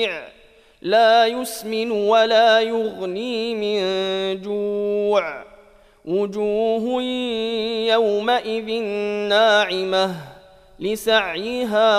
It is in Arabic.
لا يسمن ولا يغني من جوع وجوه يومئذ ناعمة لسعيها